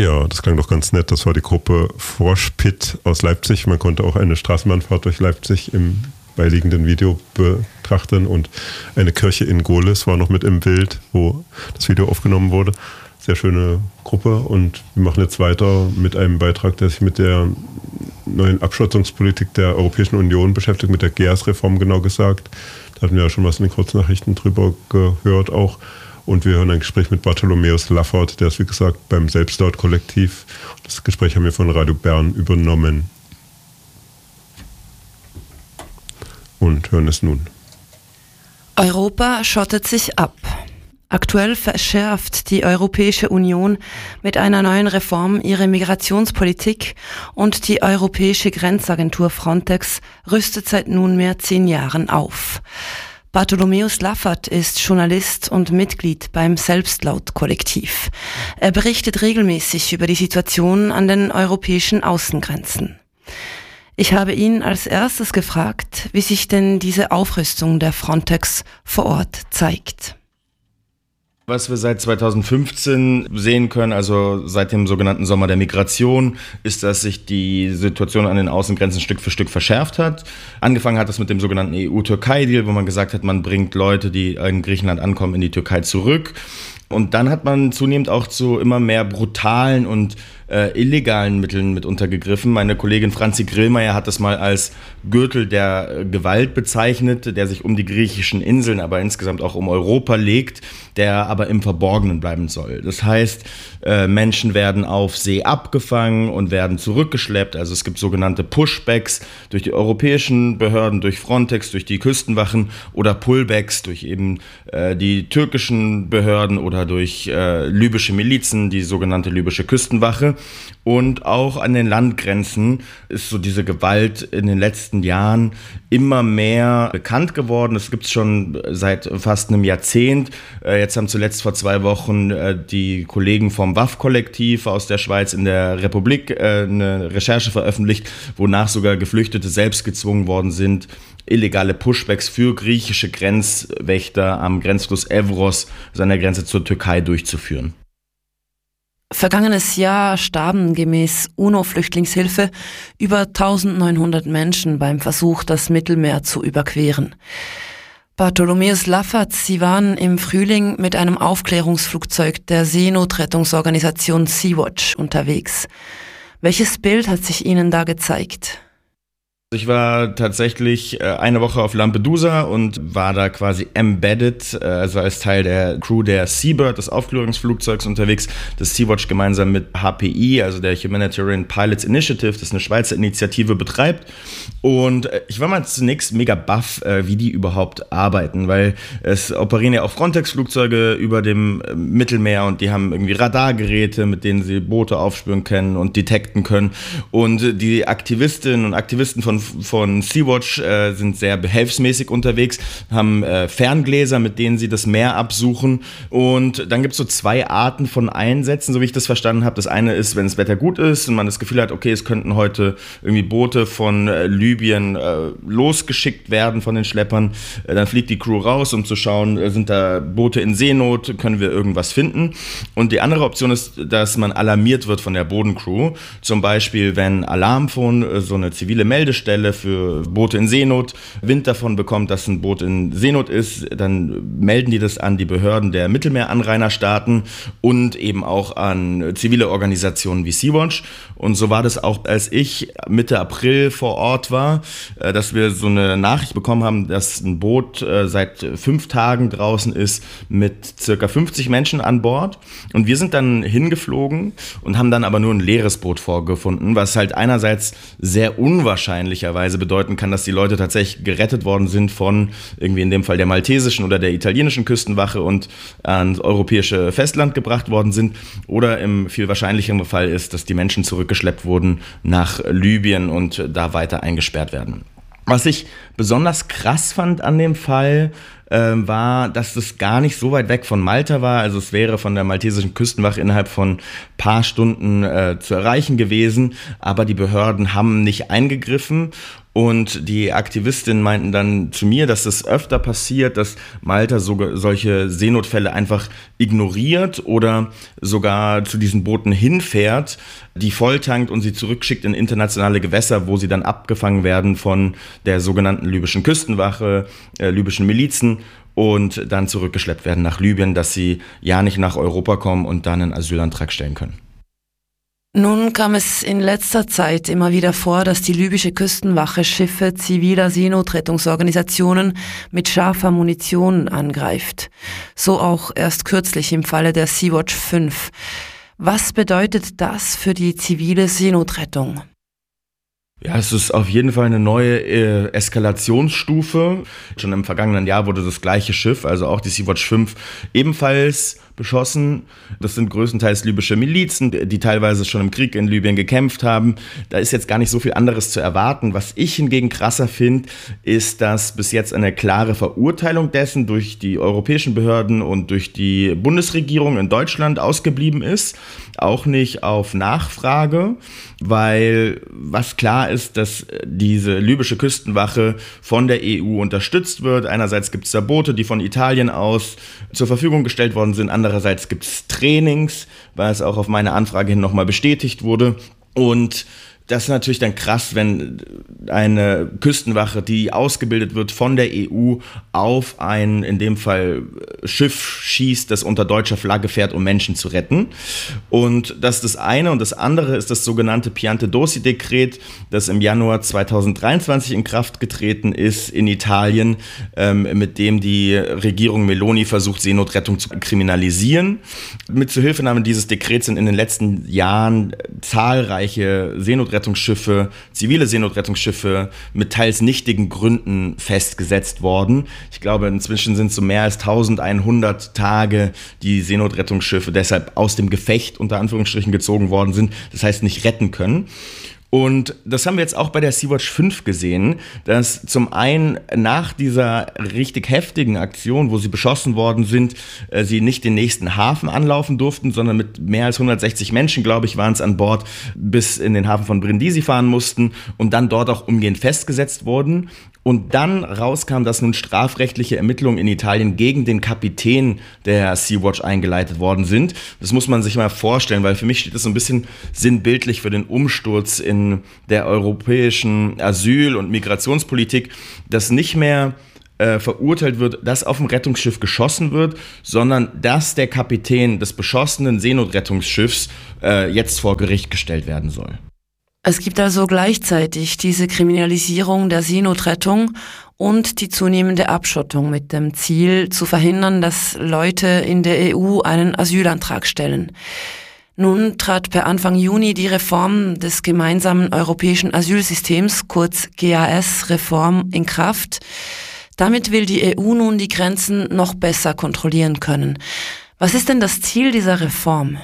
Ja, das klang doch ganz nett. Das war die Gruppe Froschpit aus Leipzig. Man konnte auch eine Straßenbahnfahrt durch Leipzig im beiliegenden Video betrachten und eine Kirche in Gohlis war noch mit im Bild, wo das Video aufgenommen wurde. Sehr schöne Gruppe und wir machen jetzt weiter mit einem Beitrag, der sich mit der neuen Abschottungspolitik der Europäischen Union beschäftigt, mit der GEAS-Reform genau gesagt. Da hatten wir ja schon was in den Kurznachrichten drüber gehört auch. Und wir hören ein Gespräch mit Bartholomäus Laffert, der ist wie gesagt beim Selbstlaut-Kollektiv. Das Gespräch haben wir von Radio Bern übernommen. Und hören es nun. Europa schottet sich ab. Aktuell verschärft die Europäische Union mit einer neuen Reform ihre Migrationspolitik und die Europäische Grenzagentur Frontex rüstet seit nunmehr 10 Jahren auf. Bartholomäus Laffert ist Journalist und Mitglied beim Selbstlaut-Kollektiv. Er berichtet regelmäßig über die Situation an den europäischen Außengrenzen. Ich habe ihn als erstes gefragt, wie sich denn diese Aufrüstung der Frontex vor Ort zeigt. Was wir seit 2015 sehen können, also seit dem sogenannten Sommer der Migration, ist, dass sich die Situation an den Außengrenzen Stück für Stück verschärft hat. Angefangen hat das mit dem sogenannten EU-Türkei-Deal, wo man gesagt hat, man bringt Leute, die in Griechenland ankommen, in die Türkei zurück. Und dann hat man zunehmend auch zu immer mehr brutalen und illegalen Mitteln mit untergegriffen. Meine Kollegin Franzi Grillmeier hat das mal als Gürtel der Gewalt bezeichnet, der sich um die griechischen Inseln, aber insgesamt auch um Europa legt, der aber im Verborgenen bleiben soll. Das heißt, Menschen werden auf See abgefangen und werden zurückgeschleppt. Also es gibt sogenannte Pushbacks durch die europäischen Behörden, durch Frontex, durch die Küstenwachen oder Pullbacks durch eben die türkischen Behörden oder durch libysche Milizen, die sogenannte libysche Küstenwache. Und auch an den Landgrenzen ist so diese Gewalt in den letzten Jahren immer mehr bekannt geworden. Es gibt es schon seit fast einem Jahrzehnt. Jetzt haben zuletzt vor 2 Wochen die Kollegen vom WAF-Kollektiv aus der Schweiz in der Republik eine Recherche veröffentlicht, wonach sogar Geflüchtete selbst gezwungen worden sind, illegale Pushbacks für griechische Grenzwächter am Grenzfluss Evros, also an der Grenze zur Türkei, durchzuführen. Vergangenes Jahr starben gemäß UNO-Flüchtlingshilfe über 1900 Menschen beim Versuch, das Mittelmeer zu überqueren. Bartholomäus Laffert, Sie waren im Frühling mit einem Aufklärungsflugzeug der Seenotrettungsorganisation Sea-Watch unterwegs. Welches Bild hat sich Ihnen da gezeigt? Ich war tatsächlich eine Woche auf Lampedusa und war da quasi embedded, also als Teil der Crew der Seabird, des Aufklärungsflugzeugs unterwegs, das Sea-Watch gemeinsam mit HPI, also der Humanitarian Pilots Initiative, das eine Schweizer Initiative betreibt. Und ich war mal zunächst mega baff, wie die überhaupt arbeiten, weil es operieren ja auch Frontex-Flugzeuge über dem Mittelmeer und die haben irgendwie Radargeräte, mit denen sie Boote aufspüren können und detekten können. Und die Aktivistinnen und Aktivisten von Sea-Watch sind sehr behelfsmäßig unterwegs, haben Ferngläser, mit denen sie das Meer absuchen. Und dann gibt es so 2 Arten von Einsätzen, so wie ich das verstanden habe. Das eine ist, wenn das Wetter gut ist und man das Gefühl hat, okay, es könnten heute irgendwie Boote von Libyen losgeschickt werden von den Schleppern. Dann fliegt die Crew raus, um zu schauen, sind da Boote in Seenot, können wir irgendwas finden. Und die andere Option ist, dass man alarmiert wird von der Bodencrew. Zum Beispiel, wenn Alarmphone, so eine zivile Meldestelle für Boote in Seenot, Wind davon bekommt, dass ein Boot in Seenot ist, dann melden die das an die Behörden der Mittelmeeranrainerstaaten und eben auch an zivile Organisationen wie Sea-Watch. Und so war das auch, als ich Mitte April vor Ort war, dass wir so eine Nachricht bekommen haben, dass ein Boot seit 5 Tagen draußen ist mit circa 50 Menschen an Bord. Und wir sind dann hingeflogen und haben dann aber nur ein leeres Boot vorgefunden, was halt einerseits sehr unwahrscheinlicherweise bedeuten kann, dass die Leute tatsächlich gerettet worden sind von irgendwie in dem Fall der maltesischen oder der italienischen Küstenwache und ans europäische Festland gebracht worden sind. Oder im viel wahrscheinlicheren Fall ist, dass die Menschen zurückgeschleppt wurden nach Libyen und da weiter eingesperrt werden. Was ich besonders krass fand an dem Fall, war, dass es gar nicht so weit weg von Malta war. Also es wäre von der maltesischen Küstenwache innerhalb von ein paar Stunden zu erreichen gewesen, aber die Behörden haben nicht eingegriffen. Und die Aktivistinnen meinten dann zu mir, dass es öfter passiert, dass Malta solche Seenotfälle einfach ignoriert oder sogar zu diesen Booten hinfährt, die volltankt und sie zurückschickt in internationale Gewässer, wo sie dann abgefangen werden von der sogenannten libyschen Küstenwache, libyschen Milizen und dann zurückgeschleppt werden nach Libyen, dass sie ja nicht nach Europa kommen und dann einen Asylantrag stellen können. Nun kam es in letzter Zeit immer wieder vor, dass die libysche Küstenwache Schiffe ziviler Seenotrettungsorganisationen mit scharfer Munition angreift. So auch erst kürzlich im Falle der Sea-Watch 5. Was bedeutet das für die zivile Seenotrettung? Ja, es ist auf jeden Fall eine neue Eskalationsstufe. Schon im vergangenen Jahr wurde das gleiche Schiff, also auch die Sea-Watch 5, ebenfalls beschossen. Das sind größtenteils libysche Milizen, die teilweise schon im Krieg in Libyen gekämpft haben. Da ist jetzt gar nicht so viel anderes zu erwarten. Was ich hingegen krasser finde, ist, dass bis jetzt eine klare Verurteilung dessen durch die europäischen Behörden und durch die Bundesregierung in Deutschland ausgeblieben ist. Auch nicht auf Nachfrage, weil was klar ist, dass diese libysche Küstenwache von der EU unterstützt wird. Einerseits gibt es da Boote, die von Italien aus zur Verfügung gestellt worden sind. Andererseits gibt es Trainings, weil es auch auf meine Anfrage hin nochmal bestätigt wurde. Und das ist natürlich dann krass, wenn eine Küstenwache, die ausgebildet wird von der EU, auf ein, in dem Fall, Schiff schießt, das unter deutscher Flagge fährt, um Menschen zu retten. Und das ist das eine. Und das andere ist das sogenannte Piantedosi-Dekret, das im Januar 2023 in Kraft getreten ist in Italien, mit dem die Regierung Meloni versucht, Seenotrettung zu kriminalisieren. Mit Zuhilfenahme dieses Dekrets sind in den letzten Jahren zahlreiche Seenotrettungsschiffe, zivile Seenotrettungsschiffe mit teils nichtigen Gründen festgesetzt worden. Ich glaube, inzwischen sind es so mehr als 1100 Tage, die Seenotrettungsschiffe deshalb aus dem Gefecht unter Anführungsstrichen gezogen worden sind, das heißt nicht retten können. Und das haben wir jetzt auch bei der Sea-Watch 5 gesehen, dass zum einen nach dieser richtig heftigen Aktion, wo sie beschossen worden sind, sie nicht den nächsten Hafen anlaufen durften, sondern mit mehr als 160 Menschen, glaube ich, waren es an Bord, bis in den Hafen von Brindisi fahren mussten und dann dort auch umgehend festgesetzt wurden. Und dann rauskam, dass nun strafrechtliche Ermittlungen in Italien gegen den Kapitän der Sea-Watch eingeleitet worden sind. Das muss man sich mal vorstellen, weil für mich steht das so ein bisschen sinnbildlich für den Umsturz in der europäischen Asyl- und Migrationspolitik, dass nicht mehr verurteilt wird, dass auf dem Rettungsschiff geschossen wird, sondern dass der Kapitän des beschossenen Seenotrettungsschiffs jetzt vor Gericht gestellt werden soll. Es gibt also gleichzeitig diese Kriminalisierung der Seenotrettung und die zunehmende Abschottung mit dem Ziel, zu verhindern, dass Leute in der EU einen Asylantrag stellen. Nun trat per Anfang Juni die Reform des gemeinsamen europäischen Asylsystems, kurz GAS-Reform, in Kraft. Damit will die EU nun die Grenzen noch besser kontrollieren können. Was ist denn das Ziel dieser Reform?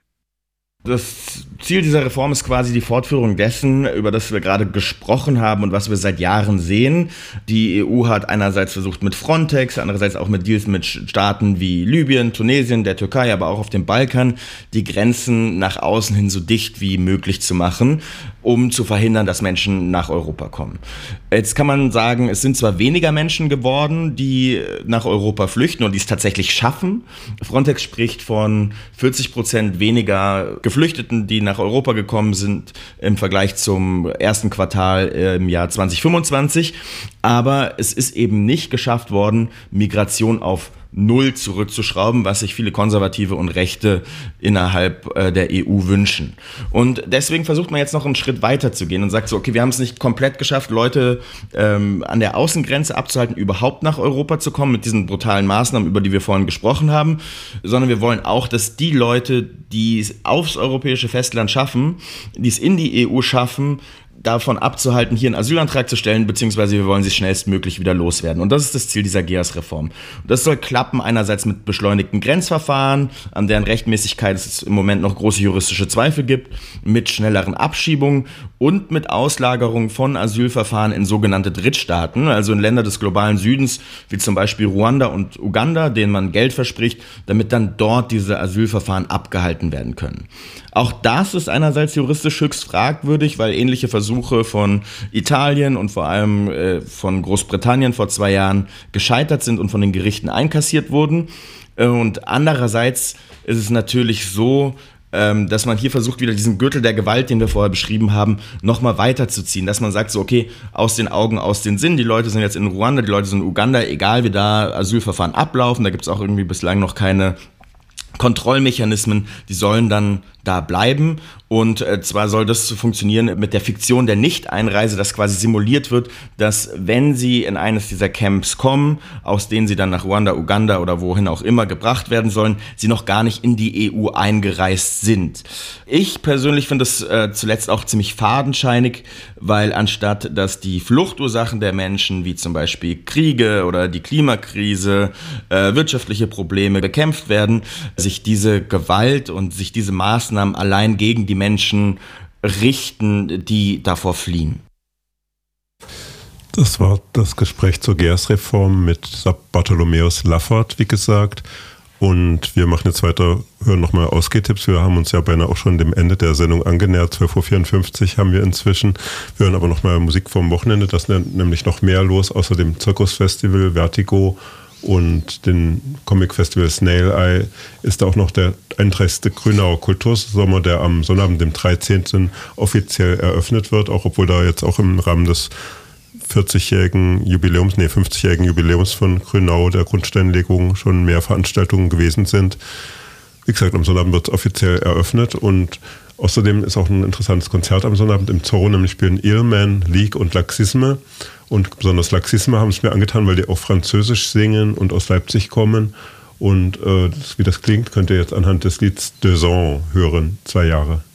Das Ziel dieser Reform ist quasi die Fortführung dessen, über das wir gerade gesprochen haben und was wir seit Jahren sehen. Die EU hat einerseits versucht mit Frontex, andererseits auch mit Deals mit Staaten wie Libyen, Tunesien, der Türkei, aber auch auf dem Balkan, die Grenzen nach außen hin so dicht wie möglich zu machen, um zu verhindern, dass Menschen nach Europa kommen. Jetzt kann man sagen, es sind zwar weniger Menschen geworden, die nach Europa flüchten und die es tatsächlich schaffen. Frontex spricht von 40% weniger Geflüchteten, die nach Europa gekommen sind im Vergleich zum ersten Quartal im Jahr 2025. Aber es ist eben nicht geschafft worden, Migration auf Null zurückzuschrauben, was sich viele Konservative und Rechte innerhalb der EU wünschen. Und deswegen versucht man jetzt noch einen Schritt weiter zu gehen und sagt so, okay, wir haben es nicht komplett geschafft, Leute an der Außengrenze abzuhalten, überhaupt nach Europa zu kommen mit diesen brutalen Maßnahmen, über die wir vorhin gesprochen haben, sondern wir wollen auch, dass die Leute, die es aufs europäische Festland schaffen, die es in die EU schaffen, davon abzuhalten, hier einen Asylantrag zu stellen, beziehungsweise wir wollen sie schnellstmöglich wieder loswerden. Und das ist das Ziel dieser GEAS-Reform. Und das soll klappen einerseits mit beschleunigten Grenzverfahren, an deren Rechtmäßigkeit es im Moment noch große juristische Zweifel gibt, mit schnelleren Abschiebungen und mit Auslagerung von Asylverfahren in sogenannte Drittstaaten, also in Länder des globalen Südens, wie zum Beispiel Ruanda und Uganda, denen man Geld verspricht, damit dann dort diese Asylverfahren abgehalten werden können. Auch das ist einerseits juristisch höchst fragwürdig, weil ähnliche Versuche von Italien und vor allem von Großbritannien vor 2 Jahren gescheitert sind und von den Gerichten einkassiert wurden. Und andererseits ist es natürlich so, dass man hier versucht, wieder diesen Gürtel der Gewalt, den wir vorher beschrieben haben, nochmal weiterzuziehen. Dass man sagt so, okay, aus den Augen, aus den Sinn, die Leute sind jetzt in Ruanda, die Leute sind in Uganda, egal wie da Asylverfahren ablaufen, da gibt es auch irgendwie bislang noch keine Kontrollmechanismen, die sollen dann da bleiben. Und zwar soll das funktionieren mit der Fiktion der Nicht-Einreise, dass quasi simuliert wird, dass wenn sie in eines dieser Camps kommen, aus denen sie dann nach Ruanda, Uganda oder wohin auch immer gebracht werden sollen, sie noch gar nicht in die EU eingereist sind. Ich persönlich finde das zuletzt auch ziemlich fadenscheinig, weil anstatt dass die Fluchtursachen der Menschen, wie zum Beispiel Kriege oder die Klimakrise, wirtschaftliche Probleme bekämpft werden, sich diese Gewalt und sich diese Maßnahmen allein gegen die Menschen richten, die davor fliehen. Das war das Gespräch zur GEAS-Reform mit Bartholomäus Laffert, wie gesagt. Und wir machen jetzt weiter, hören nochmal Ausgehtipps. Wir haben uns ja beinahe auch schon dem Ende der Sendung angenähert. 12.54 Uhr haben wir inzwischen. Wir hören aber nochmal Musik vom Wochenende. Das ist nämlich noch mehr los, außer dem Zirkusfestival Vertigo und den Comic-Festival Snail Eye ist da auch noch der 31. Grünauer Kultursommer, der am Sonnabend, dem 13. offiziell eröffnet wird, auch obwohl da jetzt auch im Rahmen des 50-jährigen Jubiläums von Grünau, der Grundsteinlegung, schon mehr Veranstaltungen gewesen sind. Wie gesagt, am Sonnabend wird es offiziell eröffnet und außerdem ist auch ein interessantes Konzert am Sonnabend im Zorro, nämlich spielen Earman, League und Laxisme. Und besonders Laxisme haben es mir angetan, weil die auch Französisch singen und aus Leipzig kommen. Und wie das klingt, könnt ihr jetzt anhand des Lieds 2 ans hören, 2 Jahre.